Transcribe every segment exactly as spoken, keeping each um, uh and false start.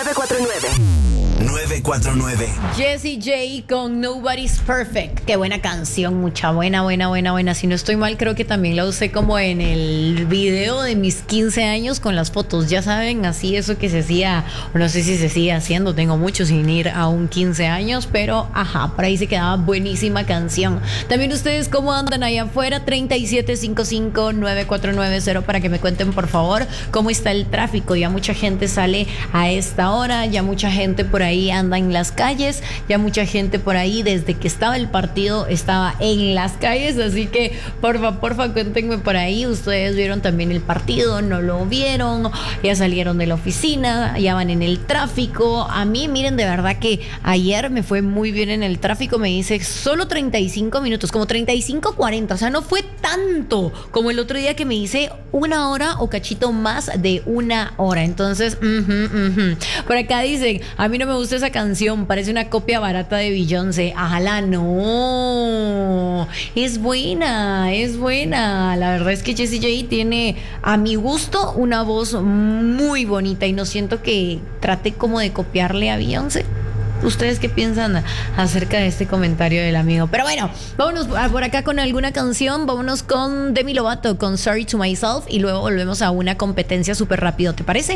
nueve cuatro nueve. nueve cuatro nueve. Jessie J con Nobody's Perfect. Qué buena canción, mucha buena, buena, buena, buena. Si no estoy mal, creo que también la usé como en el video de mis quince años con las fotos. Ya saben, así eso que se hacía, o no sé si se sigue haciendo, tengo mucho sin ir a un quince años, pero ajá, por ahí se quedaba buenísima canción. También ustedes, ¿cómo andan allá afuera? treinta y siete cincuenta y cinco, nueve cuatro nueve cero para que me cuenten, por favor, cómo está el tráfico. Ya mucha gente sale a esta hora, ya mucha gente por ahí anda en las calles, ya mucha gente por ahí desde que estaba el partido estaba en las calles, así que porfa, porfa, cuéntenme por ahí, ustedes vieron también el partido, no lo vieron, ya salieron de la oficina, ya van en el tráfico. A mí, miren, de verdad que ayer me fue muy bien en el tráfico, me dice solo treinta y cinco minutos, como treinta y cinco, cuarenta, o sea, no fue tanto como el otro día que me hice una hora o cachito más de una hora. Entonces, uh -huh, uh -huh. Por acá dicen, a mí no me gusta esa canción, parece una copia barata de Beyoncé. Ojalá no, es buena, es buena. La verdad es que Jessie J tiene, a mi gusto, una voz muy bonita y no siento que trate como de copiarle a Beyoncé. ¿Ustedes qué piensan acerca de este comentario del amigo? Pero bueno, vámonos por acá con alguna canción. Vámonos con Demi Lovato, con Sorry to Myself, y luego volvemos a una competencia súper rápido, ¿te parece?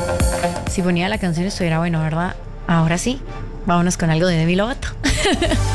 Si ponía la canción estuviera bueno, ¿verdad? Ahora sí, vámonos con algo de Demi Lovato.